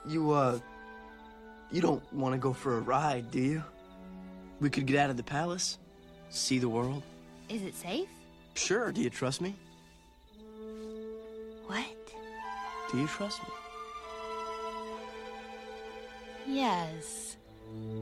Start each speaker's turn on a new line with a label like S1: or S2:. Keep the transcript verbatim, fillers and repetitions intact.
S1: You, uh, you don't want to go for a ride, do you? We could get out of the palace, see the world.
S2: Is it safe?
S1: Sure, do you trust me?
S2: What?
S1: Do you trust me?
S2: Yes.